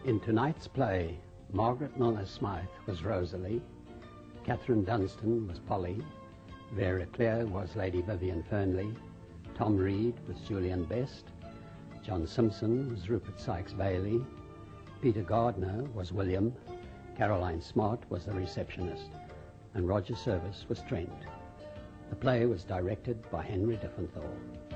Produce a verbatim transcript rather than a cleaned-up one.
In tonight's play, Margaret Milner-Smythe was Rosalie, Catherine Dunstan was Polly, Vera Clare was Lady Vivian Fernley, Tom Reed was Julian Best, John Simpson was Rupert Sykes-Bailey, Peter Gardner was William, Caroline Smart was the receptionist, and Roger Service was Trent. The play was directed by Henry Diffenthal.